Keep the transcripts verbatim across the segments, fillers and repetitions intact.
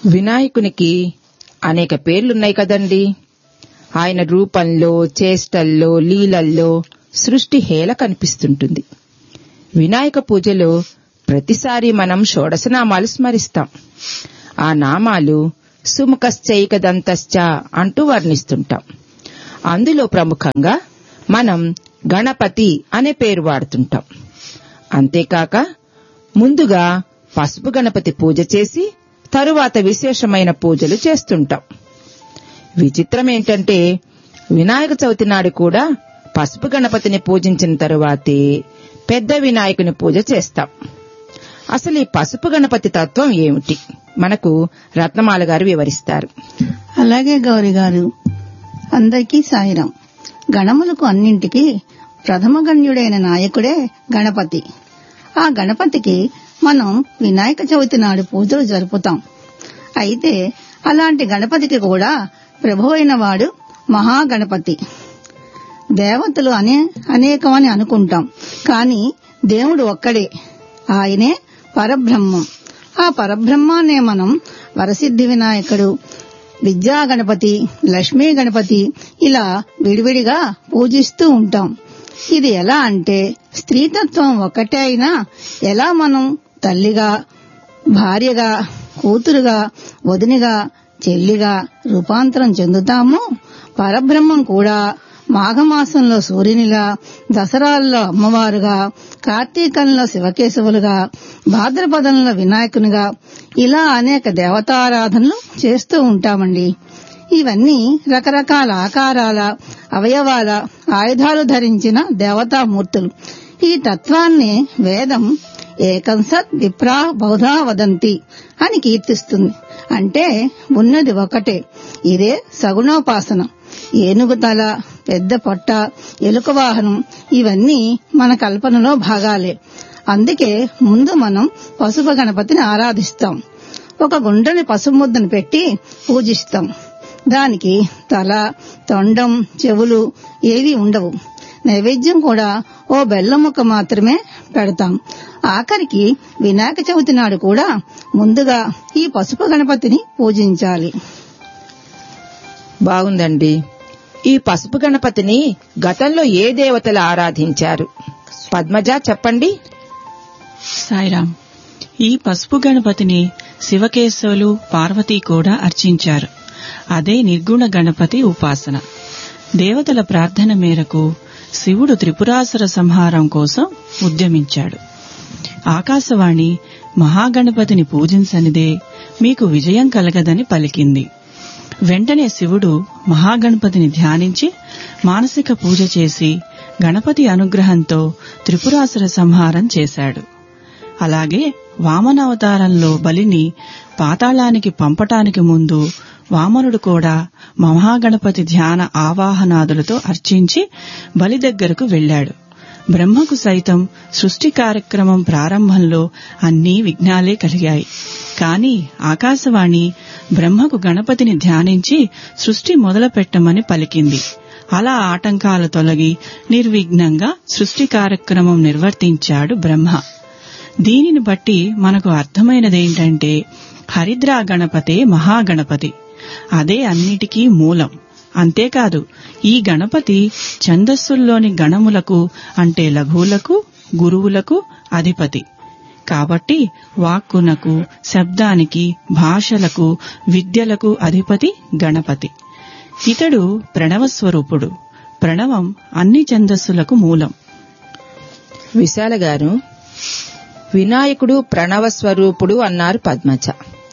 వినాయకునికి అనేక పేర్లున్నాయి కదండి. ఆయన రూపంలో, చేష్టల్లో, లీలల్లో సృష్టి హేళ కనిపిస్తుంటుంది. వినాయక పూజలో ప్రతిసారి మనం షోడశనామాలు స్మరిస్తాం. ఆ నామాలు సుముఖశ్చైకదంతశ్చ అంటూ వర్ణిస్తుంటాం. అందులో ప్రముఖంగా మనం గణపతి అనే పేరు వాడుతుంటాం. అంతేకాక ముందుగా పసుపు గణపతి పూజ చేసి తరువాత విశేషమైన పూజలు చేస్తుంటాం. విచిత్రమేంటంటే వినాయక చవితి నాడు కూడా పసుపు గణపతిని పూజించిన తరువాతే పెద్ద వినాయకుని పూజ చేస్తాం. అసలు ఈ పసుపు గణపతి తత్వం ఏమిటి? మనకు రత్నమాల గారు వివరిస్తారు. అలాగే గౌరి గారు, అందరికీ సాయిరాం. గణములకు అన్నింటికీ ప్రథమ గణ్యుడైన నాయకుడే గణపతి. ఆ గణపతికి మనం వినాయక చవితి నాడు పూజలు జరుపుతాం. అయితే అలాంటి గణపతికి కూడా ప్రభువైన వాడు మహాగణపతి. దేవతలు అనే అనేకమని అనుకుంటాం, కానీ దేవుడు ఒక్కడే. ఆయనే పరబ్రహ్మం. ఆ పరబ్రహ్మాన్నే మనం వరసిద్ధి వినాయకుడు, విద్యా గణపతి, లక్ష్మీ గణపతి ఇలా విడివిడిగా పూజిస్తూ ఉంటాం. ఇది ఎలా అంటే స్త్రీతత్వం ఒక్కటే అయినా ఎలా మనం తల్లిగా, భార్యగా, కూతురుగా, వదినిగా, చెల్లిగా రూపాంతరం చెందుతామో పరబ్రహ్మం కూడా మాఘమాసంలో సూర్యునిగా, దసరాల్లో అమ్మవారుగా, కార్తీకంలో శివకేశవులుగా, భాద్రపదంలో వినాయకునిగా ఇలా అనేక దేవతారాధనలు చేస్తూ ఉంటామండి. ఇవన్నీ రకరకాల ఆకారాల, అవయవాల, ఆయుధాలు ధరించిన దేవతామూర్తులు. ఈ తత్వాన్ని వేదం ఏకం సత్ విప్రా బహుధా వదంతి అని కీర్తిస్తుంది. అంటే ఉన్నది ఒకటే. ఇదే సగుణోపాసన. ఏనుగు తల, పెద్ద పొట్ట, ఎలుక వాహనం ఇవన్నీ మన కల్పనలో భాగాలే. అందుకే ముందు మనం పసుపు గణపతిని ఆరాధిస్తాం. ఒక గుండ్రని పసుపు ముద్దను పెట్టి పూజిస్తాం. దానికి తల, తొండం, చెవులు ఏవీ ఉండవు. నైవేద్యం కూడా ఓ బెల్లం ముక్క మాత్రమే పెడతాం. ఆఖరికి వినాయక చవితి నాడు కూడా ముందుగా ఈ పసుపు గణపతిని పూజించాలి. బాగుందండి. ఈ పసుపు గణపతిని గతంలో ఏ దేవతలు ఆరాధించారు? పద్మజ చెప్పండి. సాయిరాం. ఈ పసుపు గణపతిని శివకేశవులు, పార్వతీ కూడా అర్చించారు. అదే నిర్గుణ గణపతి ఉపాసన. దేవతల ప్రార్థన మేరకు శివుడు త్రిపురాసుర సంహారం కోసం ఉద్యమించాడు. ఆకాశవాణి మహాగణపతిని పూజించనిదే మీకు విజయం కలగదని పలికింది. వెంటనే శివుడు మహాగణపతిని ధ్యానించి మానసిక పూజ చేసి గణపతి అనుగ్రహంతో త్రిపురాసుర సంహారం చేశాడు. అలాగే వామనావతారంలో బలిని పాతాళానికి పంపటానికి ముందు వామనుడు కూడా మహాగణపతి ధ్యాన ఆవాహనాదులతో అర్చించి బలి దగ్గరకు వెళ్లాడు. బ్రహ్మకు సైతం సృష్టి కార్యక్రమం ప్రారంభంలో అన్నీ విఘ్నాలే కలిగాయి. కాని ఆకాశవాణి బ్రహ్మకు గణపతిని ధ్యానించి సృష్టి మొదలుపెట్టమని పలికింది. అలా ఆటంకాలు తొలగి నిర్విఘ్నంగా సృష్టి కార్యక్రమం నిర్వర్తించాడు బ్రహ్మ. దీనిని బట్టి మనకు అర్థమైనదేంటంటే హరిద్రా గణపతే మహాగణపతి. అదే అన్నిటికీ మూలం. అంతేకాదు, ఈ గణపతి ఛందస్సుల్లోని గణములకు అంటే లఘువులకు, గురువులకు అధిపతి. కాబట్టి వాక్కునకు, శబ్దానికి, భాషలకు, విద్యలకు అధిపతి గణపతి. ఇతడు ప్రణవస్వరూపుడు. ప్రణవం అన్ని ఛందస్సులకు మూలం. విశాల గారు, వినాయకుడు ప్రణవ స్వరూపుడు అన్నారు పద్మజ.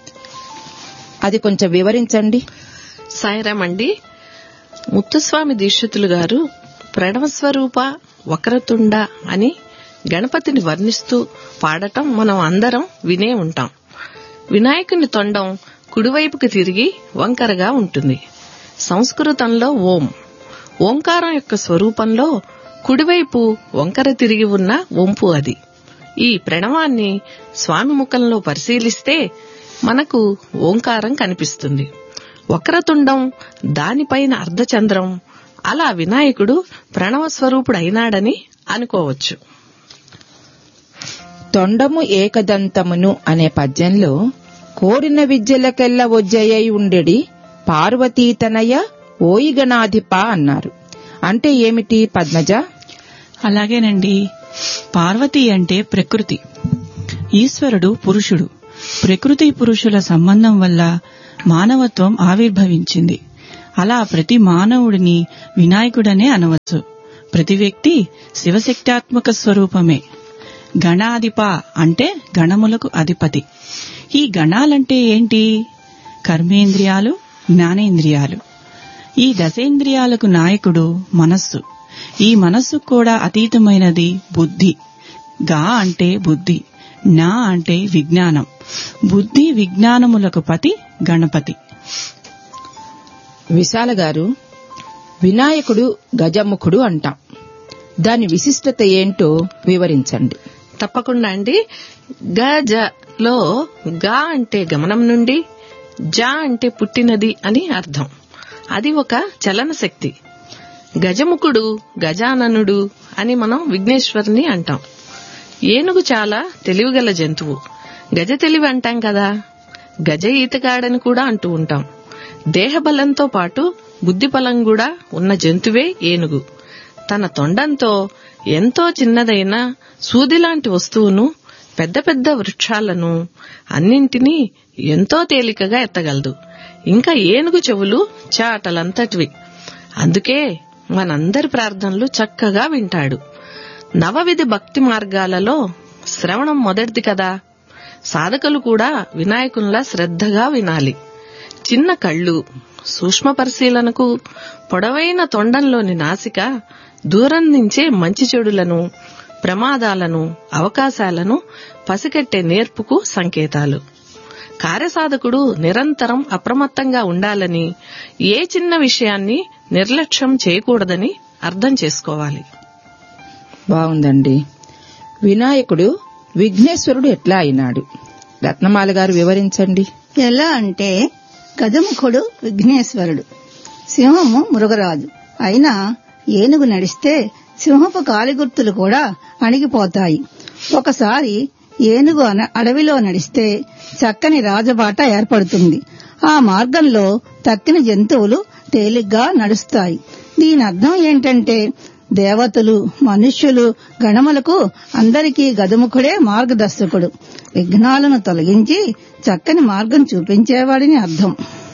అది కొంచెం వివరించండి. సాయిరామండి. ముత్తుస్వామి దీక్షితులు గారు ప్రణవస్వరూప వక్రతుండ అని గణపతిని వర్ణిస్తూ పాడటం మనం అందరం వినే ఉంటాం. వినాయకుని తొండం కుడివైపుకి తిరిగి వంకరగా ఉంటుంది. సంస్కృతంలో ఓం, ఓంకారం యొక్క స్వరూపంలో కుడివైపు వంకర తిరిగి ఉన్న వంపు అది. ఈ ప్రణవాన్ని స్వామి ముఖంలో పరిశీలిస్తే మనకు ఓంకారం కనిపిస్తుంది. వక్రతుండం, దానిపైన అర్ధచంద్రం. అలా వినాయకుడు ప్రణవ స్వరూపుడైనాడని అనుకోవచ్చు. తొండము ఏకదంతమును అనే పద్యంలో కోరిన విద్యలకెల్ల ఒజ్జయ్యై ఉండెడి పార్వతీతనయ ఓయిగణాధిప అన్నారు. అంటే ఏమిటి పద్మజ? అలాగేనండి. పార్వతి అంటే ప్రకృతి, ఈశ్వరుడు పురుషుడు. ప్రకృతి పురుషుల సంబంధం వల్ల మానవత్వం ఆవిర్భవించింది. అలా ప్రతి మానవుడిని వినాయకుడనే అనవచ్చు. ప్రతి వ్యక్తి శివశక్త్యాత్మక స్వరూపమే. గణాధిప అంటే గణములకు అధిపతి. ఈ గణాలంటే ఏంటి? కర్మేంద్రియాలు, జ్ఞానేంద్రియాలు. ఈ దశేంద్రియాలకు నాయకుడు మనస్సు. ఈ మనస్సుకు కూడా అతీతమైనది బుద్ధి. గా అంటే బుద్ధి, నా అంటే విజ్ఞానం. బుద్ధి విజ్ఞానములకు పతి గణపతి. విశాల గారు, వినాయకుడు గజముఖుడు అంటాం. దాని విశిష్టత ఏంటో వివరించండి. తప్పకుండా అండి. గజ లో గా అంటే గమనం నుండి, జ అంటే పుట్టినది అని అర్థం. అది ఒక చలన శక్తి. గజముఖుడు, గజాననుడు అని మనం విఘ్నేశ్వరుని అంటాం. ఏనుగు చాలా తెలివిగల జంతువు. గజ తెలివి అంటాం కదా, గజ ఈతగాడని కూడా అంటూ ఉంటాం. దేహబలంతో పాటు బుద్ధిబలం కూడా ఉన్న జంతువే ఏనుగు. తన తొండంతో ఎంతో చిన్నదైన సూదిలాంటి వస్తువును, పెద్ద పెద్ద వృక్షాలను అన్నింటినీ ఎంతో తేలికగా ఎత్తగలదు. ఇంకా ఏనుగు చెవులు చాటలంతటివి. అందుకే మనందరి ప్రార్థనలు చక్కగా వింటాడు. నవవిధి భక్తి మార్గాలలో శ్రవణం మొదటిది కదా. సాధకులు కూడా వినాయకునిలా శ్రద్ధగా వినాలి. చిన్న కళ్ళు, సూక్ష్మ పరిశీలనకు, పొడవైన తొండంలోని నాసిక దూరం నుంచే మంచి చెడులను, ప్రమాదాలను, అవకాశాలను పసిగట్టే నేర్పుకు సంకేతాలు. కార్యసాధకుడు నిరంతరం అప్రమత్తంగా ఉండాలని, ఏ చిన్న విషయాన్ని నిర్లక్ష్యం చేయకూడదని అర్థం చేసుకోవాలి. బాగుందండి. వినాయకుడు విఘ్నేశ్వరుడు ఎట్లా అయినాడు? రత్నమాల గారు వివరించండి. ఎలా అంటే, గజముఖుడు విఘ్నేశ్వరుడు, సింహము మృగరాజు. అయినా ఏనుగు నడిస్తే సింహపు కాలిగుర్తులు కూడా అణిగిపోతాయి. ఒకసారి ఏనుగు అడవిలో నడిస్తే చక్కని రాజబాట ఏర్పడుతుంది. ఆ మార్గంలో తక్కిన జంతువులు తేలిగ్గా నడుస్తాయి. దీని అర్థం ఏంటంటే, దేవతలు, మనుష్యులు, గణములకు అందరికీ గజముఖుడే మార్గదర్శకుడు. విఘ్నాలను తొలగించి చక్కని మార్గం చూపించేవాడిని అర్థం.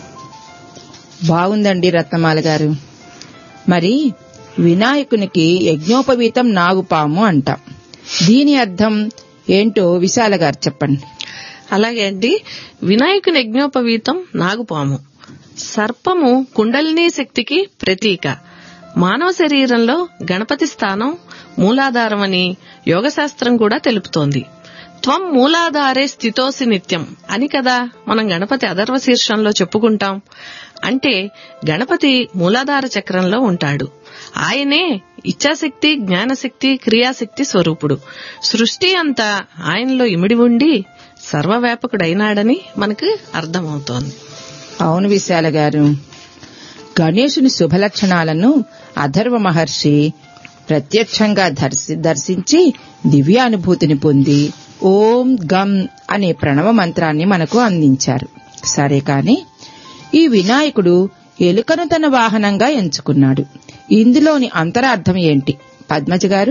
బాగుందండి రత్నమాల గారు. మరి వినాయకునికి యజ్ఞోపవీతం నాగుపాము అంటాం. దీని అర్థం ఏంటో విశాల గారు చెప్పండి. అలాగే అండి. వినాయకుని యజ్ఞోపవీతం నాగుపాము. సర్పము కుండలినీ శక్తికి ప్రతీక. మానవ శరీరంలో గణపతి స్థానం మూలాధారమని యోగశాస్త్రం కూడా తెలుపుతోంది. త్వం మూలాధారే స్థితోసి నిత్యం అని కదా మనం గణపతి అథర్వ శీర్షంలో చెప్పుకుంటాం. అంటే గణపతి మూలాధార చక్రంలో ఉంటాడు. ఆయనే ఇచ్ఛాశక్తి, జ్ఞానశక్తి, క్రియాశక్తి స్వరూపుడు. సృష్టి అంతా ఆయనలో ఇమిడి ఉండి సర్వవ్యాపకుడైనాడని మనకు అర్థమవుతోంది. అవును విశాల గారు. గణేశుని శుభలక్షణాలను అథర్వ మహర్షి ప్రత్యక్షంగా దర్శించి దివ్యానుభూతిని పొంది ఓం గం అనే ప్రణవ మంత్రాన్ని మనకు అందించారు. సరే కాని ఈ వినాయకుడు ఎలుకను తన వాహనంగా ఎంచుకున్నాడు. ఇందులోని అంతరార్థం ఏంటి పద్మజ గారు?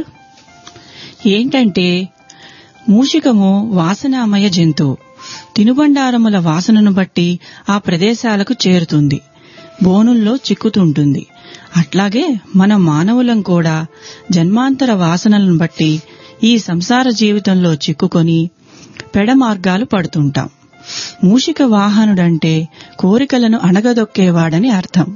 ఏంటంటే, మూషికము వాసనామయ జంతువు. తినుబండారముల వాసనను బట్టి ఆ ప్రదేశాలకు చేరుతుంది, బోనుల్లో చిక్కుతుంటుంది. అట్లాగే మన మానవులం కూడా జన్మాంతర వాసనలను బట్టి ఈ సంసార జీవితంలో చిక్కుకొని పెడమార్గాలు పడుతుంటాం. మూషిక వాహనుడంటే కోరికలను అణగదొక్కేవాడని అర్థం.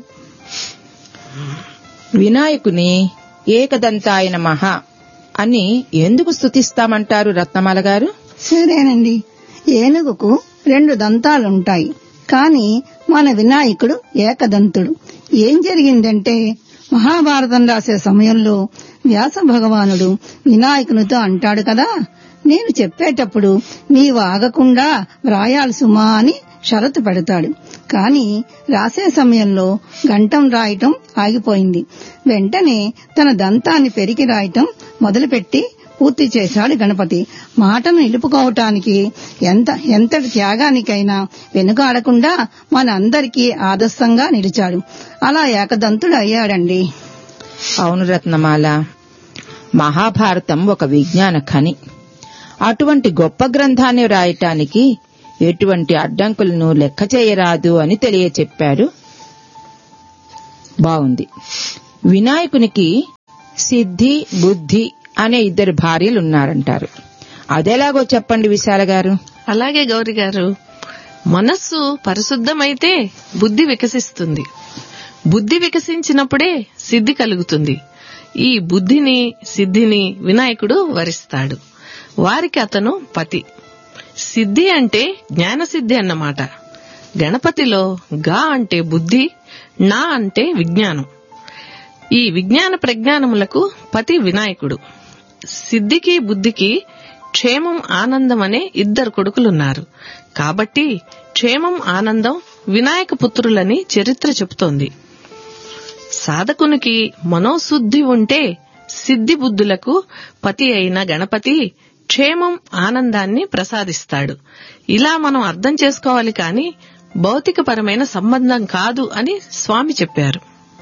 వినాయకుని ఏకదంతాయ నమః అని ఎందుకు స్తుతిస్తామంటారు రత్నమాల గారు? సరేనండి. ఏనుగుకు రెండు దంతాలుంటాయి, కాని మన వినాయకుడు ఏకదంతుడు. ఏం జరిగిందంటే, మహాభారతం రాసే సమయంలో వ్యాస భగవానుడు వినాయకునితో అంటాడు కదా, నేను చెప్పేటప్పుడు నీవు ఆగకుండా వ్రాయాలి సుమా అని షరతు పెడతాడు. కాని రాసే సమయంలో గంటం రాయటం ఆగిపోయింది. వెంటనే తన దంతాన్ని పెరికి రాయటం మొదలుపెట్టి పూర్తి చేశాడు గణపతి. మాటను నిలుపుకోవటానికి ఎంత ఎంతటి త్యాగానికైనా వెనుకాడకుండా మన అందరికీ ఆదర్శంగా నిలిచాడు. అలా ఏకదంతుడు అయ్యాడండి. అవును రత్నమాల, మహాభారతం ఒక విజ్ఞాన ఖని. అటువంటి గొప్ప గ్రంథాన్ని రాయటానికి ఎటువంటి అడ్డంకులను లెక్క చేయరాదు అని తెలియచెప్పారు. బావుంది. వినాయకునికి సిద్ధి, బుద్ధి అనే ఇద్దరు భార్యలున్నారంటారు. అదెలాగో చెప్పండి విశాల గారు. అలాగే గౌరి గారు, మనస్సు పరిశుద్ధమైతే బుద్ధి వికసిస్తుంది. బుద్ధి వికసించినప్పుడే సిద్ధి కలుగుతుంది. ఈ బుద్ధిని, సిద్ధిని వినాయకుడు వరిస్తాడు. వారికి అతను పతి. సిద్ధి అంటే జ్ఞానసిద్ధి అన్నమాట. గణపతిలో గా అంటే బుద్ధి, నా అంటే విజ్ఞానం. ఈ విజ్ఞాన ప్రజ్ఞానములకు పతి వినాయకుడు. సిద్ధికి బుద్ధికి క్షేమం, ఆనందం అనే ఇద్దరు కొడుకులున్నారు. కాబట్టి క్షేమం, ఆనందం వినాయక పుత్రులని చరిత్ర చెబుతోంది. సాధకునికి మనోశుద్ధి ఉంటే సిద్ధి బుద్ధులకు పతి అయిన గణపతి క్షేమం, ఆనందాన్ని ప్రసాదిస్తాడు. ఇలా మనం అర్థం చేసుకోవాలి కాని భౌతికపరమైన సంబంధం కాదు అని స్వామి చెప్పారు.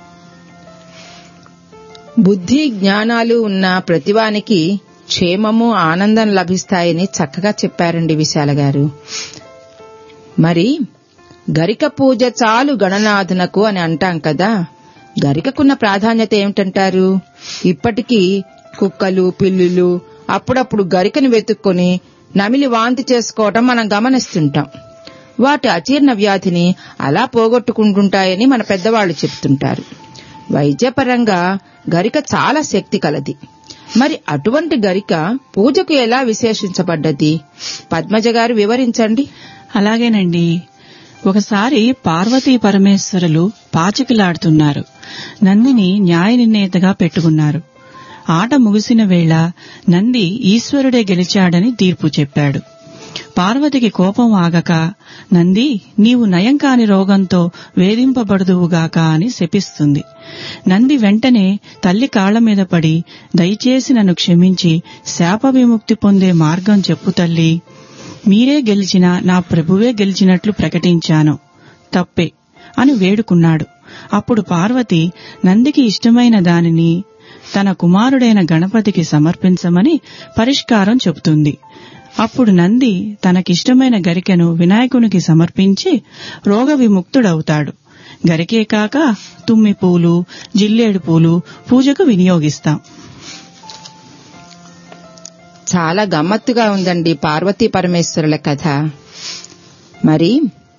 బుద్ధి, జ్ఞానాలు ఉన్న ప్రతివానికి క్షేమము, ఆనందం లభిస్తాయని చక్కగా చెప్పారండి విశాల గారు. మరి గరిక పూజ చాలు గణనాథునకు అని అంటాం కదా, గరికకున్న ప్రాధాన్యత ఏమిటంటారు? ఇప్పటికీ కుక్కలు, పిల్లులు అప్పుడప్పుడు గరికను వెతుక్కొని నమిలి వాంతి చేసుకోవటం మనం గమనిస్తుంటాం. వాటి అజీర్ణ వ్యాధిని అలా పోగొట్టుకుంటుంటాయని మన పెద్దవాళ్లు చెప్తుంటారు. వైద్యపరంగా గరిక చాలా శక్తి కలది. మరి అటువంటి గరిక పూజకు ఎలా విశేషించబడ్డది? పద్మజ గారు వివరించండి. అలాగేనండి. ఒకసారి పార్వతీ పరమేశ్వరులు పాచికలాడుతున్నారు. నందిని న్యాయ నిర్ణేతగా పెట్టుకున్నారు. ఆట ముగిసిన వేళ నంది ఈశ్వరుడే గెలిచాడని తీర్పు చెప్పాడు. పార్వతికి కోపం ఆగక, నంది నీవు నయం కాని రోగంతో వేధింపబడుదువుగాక అని శపిస్తుంది. నంది వెంటనే తల్లి కాళ్ల మీద పడి, దయచేసి నన్ను క్షమించి శాప విముక్తి పొందే మార్గం చెప్పు తల్లి. మీరే గెలిచినా నా ప్రభువే గెలిచినట్లు ప్రకటించాను, తప్పే అని వేడుకున్నాడు. అప్పుడు పార్వతి నందికి ఇష్టమైన దానిని తన కుమారుడైన గణపతికి సమర్పించమని పరిష్కారం చెబుతుంది. అప్పుడు నంది తనకిష్టమైన గరికెను వినాయకునికి సమర్పించి రోగ విముక్తుడవుతాడు. గరికే కాక తుమ్మి పూలు, జిల్లేడు పూలు పూజకు వినియోగిస్తాం. చాలా గమ్మత్తుగా ఉందండి పార్వతీ పరమేశ్వరుల కథ. మరి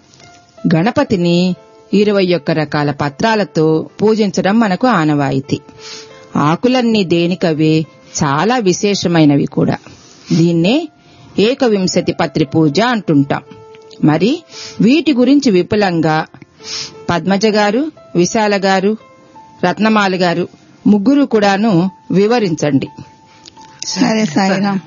గణపతిని ఇరవై ఒక్క రకాల పత్రాలతో పూజించడం మనకు ఆనవాయితీ. ఆకులన్నీ దేనికవే చాలా విశేషమైనవి కూడా. దీన్నే ఏకవింశతి పత్రి పూజ అంటుంటాం. మరి వీటి గురించి విపులంగా పద్మజ గారు, విశాల గారు, రత్నమాల గారు ముగ్గురు కూడాను వివరించండి. సరే సాయిరాం.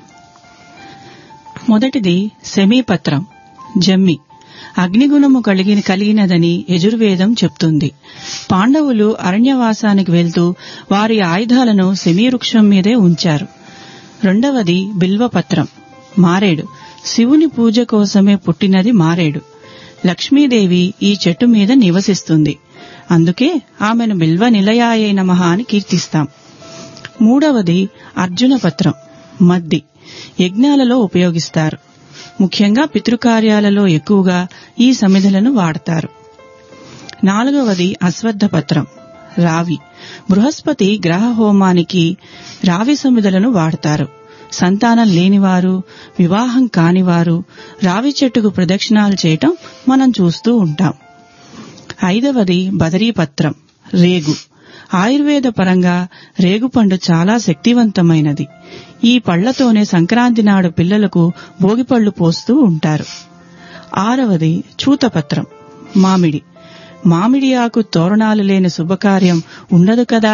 మొదటిది శమీపత్రం, జమ్మి. అగ్నిగుణము కలిగిన కలిగినదని యజుర్వేదం చెప్తుంది. పాండవులు అరణ్యవాసానికి వెళ్తూ వారి ఆయుధాలను శమీవృక్షం మీదే ఉంచారు. రెండవది బిల్వపత్రం, మారేడు. శివుని పూజ కోసమే పుట్టినది మారేడు. లక్ష్మీదేవి ఈ చెట్టు మీద నివసిస్తుంది. అందుకే ఆమెను బిల్వ నిలయాయ నమః అని కీర్తిస్తాం. మూడవది అర్జునపత్రం, మద్ది. యజ్ఞాలలో ఉపయోగిస్తారు. ముఖ్యంగా పితృకార్యాలలో ఎక్కువగా ఈ సమిధులను వాడతారు. నాలుగవది అశ్వత్థపత్రం, రావి. బృహస్పతి గ్రహ హోమానికి రావి సమిధులను వాడతారు. సంతానం లేనివారు, వివాహం కానివారు రావి చెట్టుకు ప్రదక్షిణాలు చేయటం మనం చూస్తూ ఉంటాం. ఐదవది బదరీపత్రం, రేగు. ఆయుర్వేద పరంగా రేగుపండు చాలా శక్తివంతమైనది. ఈ పళ్లతోనే సంక్రాంతి నాడు పిల్లలకు భోగిపళ్లు పోస్తూ ఉంటారు. ఆరవది చూతపత్రం, మామిడి. మామిడి ఆకు తోరణాలు లేని శుభకార్యం ఉండదు కదా.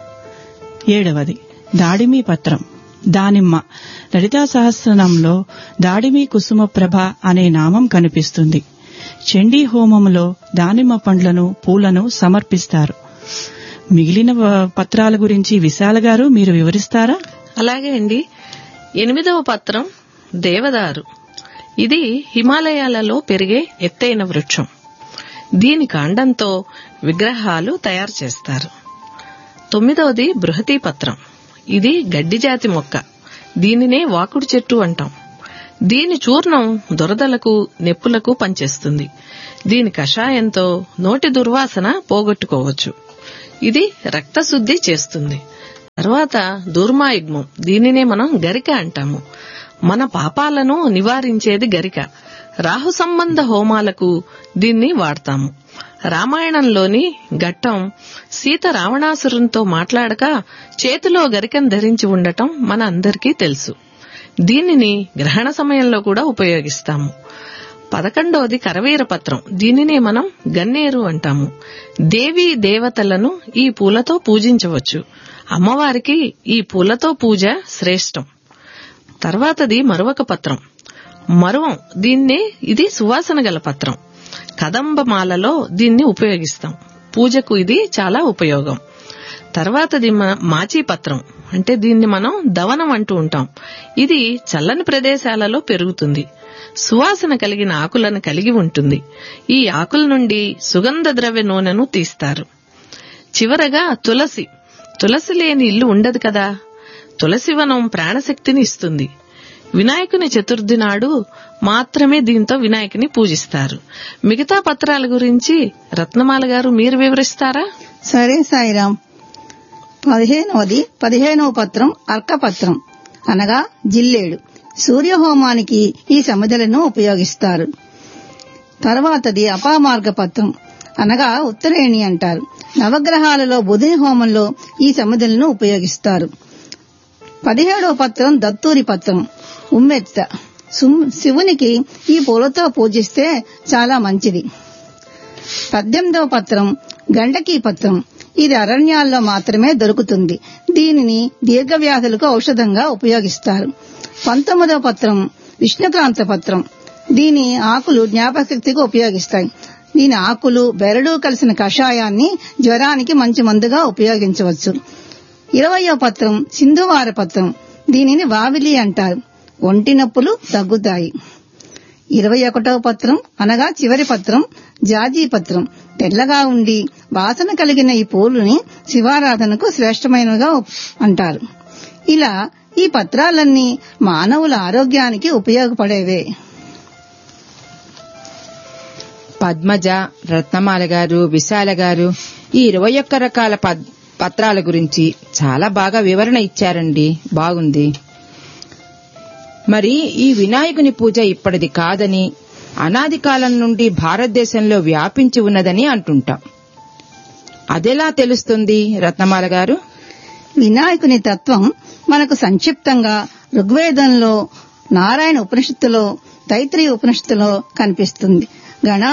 ఏడవది దాడిమీ పత్రం, దానిమ్మ. లలితా సహస్రనామంలో దాడిమీ కుసుమ ప్రభ అనే నామం కనిపిస్తుంది. చండీ హోమంలో దానిమ్మ పండ్లను, పూలను సమర్పిస్తారు. మిగిలిన పత్రాల గురించి విశాల గారు మీరు వివరిస్తారా? అలాగే అండి. ఎనిమిదవ పత్రం దేవదారు. ఇది హిమాలయాలలో పెరిగే ఎత్తైన వృక్షం. దీని కాండంతో విగ్రహాలు తయారు చేస్తారు. తొమ్మిదవది బృహతీ పత్రం. ఇది గడ్డి జాతి మొక్క. దీనినే వాకుడు చెట్టు అంటాం. దీని చూర్ణం దురదలకు, నెప్పులకు పనిచేస్తుంది. దీని కషాయంతో నోటి దుర్వాసన పోగొట్టుకోవచ్చు. ఇది రక్తశుద్ధి చేస్తుంది. తర్వాత దూర్మాయుగ్మం. దీనినే మనం గరిక అంటాము. మన పాపాలను నివారించేది గరిక. రాహు సంబంధ హోమాలకు దీన్ని వాడతాము. రామాయణంలోని ఘట్టం సీత రావణాసురునితో మాట్లాడక చేతిలో గరికను ధరించి ఉండటం మన అందరికీ తెలుసు. దీనిని గ్రహణ సమయంలో కూడా ఉపయోగిస్తాము. పదకొండవది కరవీర పత్రం. దీనినే మనం గన్నేరు అంటాము. దేవీ దేవతలను ఈ పూలతో పూజించవచ్చు. అమ్మవారికి ఈ పూలతో పూజ శ్రేష్టం. తర్వాతది మరువక పత్రం. మరువం. దీన్నే ఇది సువాసన గల పత్రం. కదంబమాలలో దీన్ని ఉపయోగిస్తాం. పూజకు ఇది చాలా ఉపయోగం. తర్వాతది మాచీ పత్రం. అంటే దీన్ని మనం దవనం అంటూ ఉంటాం. ఇది చల్లని ప్రదేశాలలో పెరుగుతుంది. సువాసన కలిగిన ఆకులను కలిగి ఉంటుంది. ఈ ఆకుల నుండి సుగంధ ద్రవ్య నూనెను తీస్తారు. చివరగా తులసి. తులసి లేని ఇల్లు ఉండదు కదా. తులసివనం ప్రాణశక్తిని ఇస్తుంది. వినాయకుని చతుర్థి నాడు మాత్రమే దీంతో వినాయకుని పూజిస్తారు. మిగతా పత్రాల గురించి రత్నమాల గారు మీరు వివరిస్తారా? సరే సాయిరాం. పదిహేనవది పదిహేనవ పత్రం అర్కపత్రం అనగా జిల్లేడు. సూర్యహోమానికి ఈ సమిధలను ఉపయోగిస్తారు. తర్వాతది అపామార్గ పత్రం అనగా ఉత్తరేణి అంటారు. నవగ్రహాలలో బుధుని హోమంలో ఈ సమిధలను ఉపయోగిస్తారు. పదిహేడవ పత్రం దత్తూరి పత్రం ఉమ్మెత్త. శివునికి ఈ పూలతో పూజిస్తే చాలా మంచిది. పద్దెనిమిదవ పత్రం గండకీ పత్రం. ఇది అరణ్యాల్లో మాత్రమే దొరుకుతుంది. దీనిని దీర్ఘవ్యాధులకు ఔషధంగా ఉపయోగిస్తారు. పంతొమ్మిదవ పత్రం విష్ణుక్రాంత పత్రం. దీని ఆకులు జ్ఞాపకశక్తికి ఉపయోగిస్తాయి. దీని ఆకులు బెరడు కలిసిన కషాయాన్ని జ్వరానికి మంచి మందుగా ఉపయోగించవచ్చు. ఇరవయో పత్రం సింధువార పత్రం. దీనిని వావిలి అంటారు. ఒంటి నొప్పులు తగ్గుతాయి. ఇరవై ఒకటవ పత్రం అనగా చివరి పత్రం జాజీ పత్రం. తెల్లగా ఉండి వాసన కలిగిన ఈ పూలుని శివారాధనకు శ్రేష్టమైనవిగా అంటారు. ఇలా ఈ పత్రాలన్నీ మానవుల ఆరోగ్యానికి ఉపయోగపడేవే. పద్మజ, రత్నమాల గారు, విశాల గారు ఈ ఇరవై ఒక్క రకాల పత్రాల గురించి చాలా బాగా వివరణ ఇచ్చారండి. బాగుంది. మరి ఈ వినాయకుని పూజ ఇప్పటిది కాదని, అనాది కాలం నుండి భారతదేశంలో వ్యాపించి ఉన్నదని అంటుంటాం. అదెలా తెలుస్తుంది రత్నమాల గారు? వినాయకుని తత్వం మనకు సంక్షిప్తంగా ఋగ్వేదంలో, నారాయణ ఉపనిషత్తులో, తైత్రీయ ఉపనిషత్తులో కనిపిస్తుంది. గణ